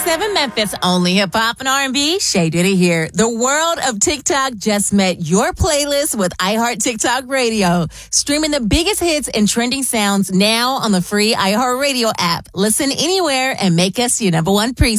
98.7 Memphis, only hip hop and R&B. Shay Diddy here. The world of TikTok just met your playlist with iHeart TikTok Radio. Streaming the biggest hits and trending sounds now on the free iHeart Radio app. Listen anywhere and make us your number one preset.